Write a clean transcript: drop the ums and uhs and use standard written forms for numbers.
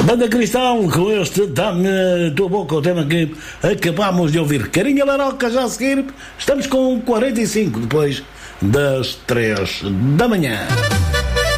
Banda Cristal, com este Dá-me Tua Boca, o tema que acabámos de ouvir. Carinha Laroca, já a seguir, estamos com 45 depois das 3 da manhã.